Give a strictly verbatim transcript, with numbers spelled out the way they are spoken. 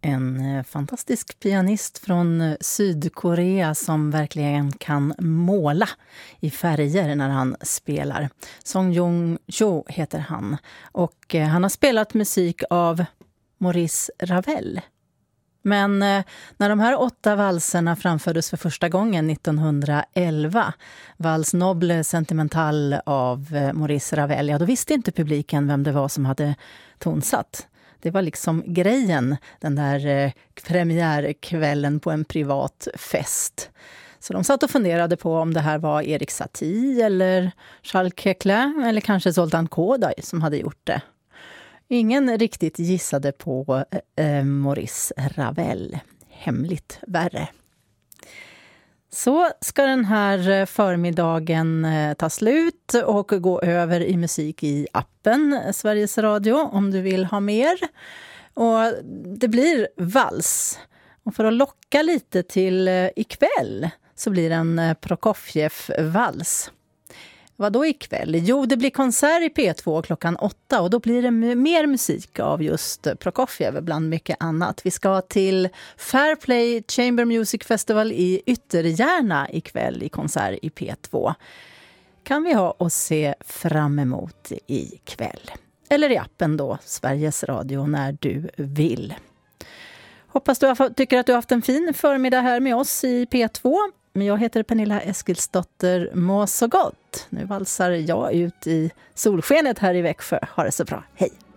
En fantastisk pianist från Sydkorea som verkligen kan måla i färger när han spelar. Song Jung-jo heter han och han har spelat musik av Maurice Ravel. Men när de här åtta valserna framfördes för första gången nittonhundraelva, Vals Noble Sentimental av Maurice Ravel, ja då visste inte publiken vem det var som hade tonsatt. Det var liksom grejen, den där eh, premiärkvällen på en privat fest. Så de satt och funderade på om det här var Erik Satie eller Charles Leclerc eller kanske Zoltan Kodály som hade gjort det. Ingen riktigt gissade på eh, Maurice Ravel. Hemligt värre. Så ska den här förmiddagen ta slut och gå över i musik i appen Sveriges Radio om du vill ha mer. Och det blir vals. Och för att locka lite till ikväll så blir det en Prokofjev-vals. Vad då ikväll? Jo, det blir konsert i P två klockan åtta och då blir det mer musik av just Prokofjev bland mycket annat. Vi ska till Fairplay Chamber Music Festival i Ytterjärna ikväll i konsert i P två. Kan vi ha och se fram emot ikväll. Eller i appen då, Sveriges Radio när du vill. Hoppas du har, tycker att du har haft en fin förmiddag här med oss i P två. Men jag heter Pernilla Eskilsdotter. Må så gott. Nu valsar jag ut i solskenet här i Växjö. Ha det så bra. Hej!